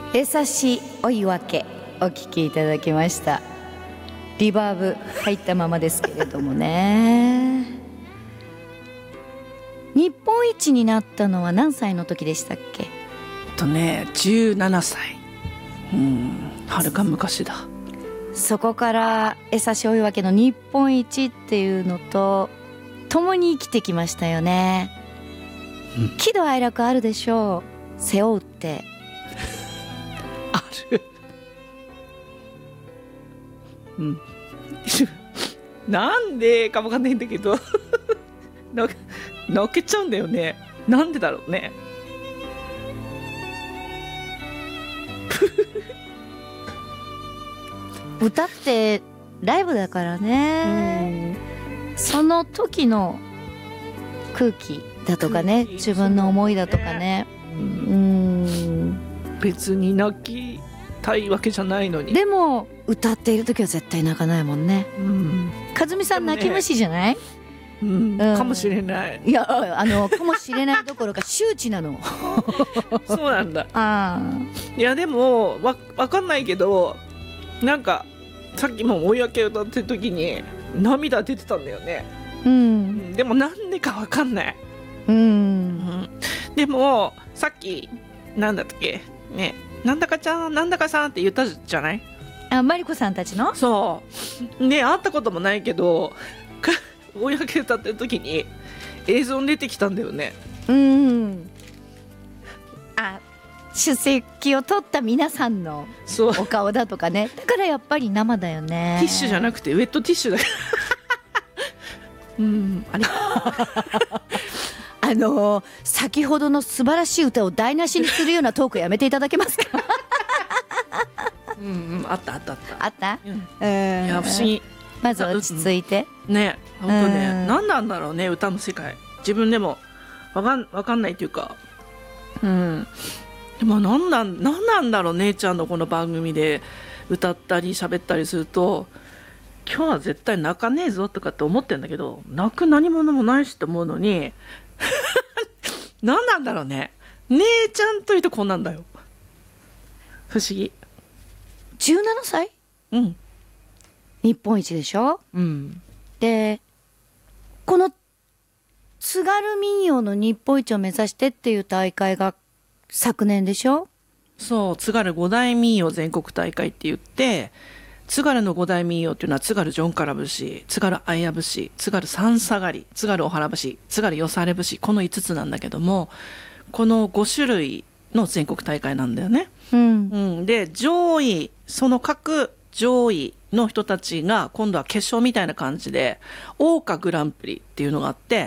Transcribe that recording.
優しいお湯分けお聞きいただきました。リバーブ入ったままですけれどもね日本一になったのは何歳の時でしたっけ 17歳。はるか昔だ。 そこから優しいお湯分けの日本一っていうのと共に生きてきましたよね、喜怒哀楽あるでしょう。背負うってあるなんでかわかんないんだけど泣けちゃうんだよね。なんでだろうね。 歌ってライブだからね、その時の空気だとかね、自分の思いだとかね、 別に泣きたいわけじゃないのに。 でも歌っている時は絶対泣かないもんね。和美さん泣き虫じゃない？ かもしれない。 いやかもしれないどころか周知なのそうなんだ。いやでもわかんないけど、なんかさっきも追い分け歌ってる時に涙出てたんだよね。でもなんでかわかんない。でもさっきなんだったっけね、なんだかちゃんなんだかさんって言ったじゃない。 マリコさんたちの。 そうね、会ったこともないけど追い分け歌ってる時に映像に出てきたんだよね。 出席を取った皆さんのお顔だとかね。だからやっぱり生だよね。 ティッシュじゃなくてウェットティッシュだあれ先ほどの素晴らしい歌を台無しにするようなトークやめていただけますかあったいや不思議。 まず落ち着いてね、本当ね、何なんだろうね、歌の世界。自分でもわかんないっていうか、でも何なんだろう。姉ちゃんのこの番組で歌ったり喋ったりすると、今日は絶対泣かねえぞとかって思ってんだけど、泣く何者もないしって思うのに何なんだろうね。姉ちゃんというとこんなんだよ。不思議。 17歳日本一でしょ。でこの津軽民謡の日本一を目指してっていう大会が昨年でしょ。 そう、津軽五大民謡全国大会って言って、津軽の五大民謡っていうのは津軽ジョンカラ節、津軽綾屋節、津軽三下がり、津軽お原節、津軽よされ節、この5つなんだけども、この5種類の全国大会なんだよね。で上位、その各上位の人たちが今度は決勝みたいな感じで桜花グランプリっていうのがあって、